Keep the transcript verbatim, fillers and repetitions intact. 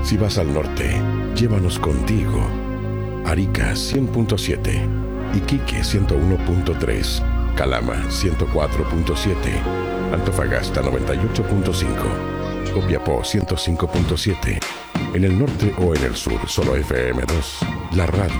Si vas al norte, llévanos contigo. Arica cien punto siete, Iquique ciento uno punto tres, Calama ciento cuatro punto siete, Antofagasta noventa y ocho punto cinco, Copiapó ciento cinco punto siete. En el norte o en el sur, solo F M dos, la radio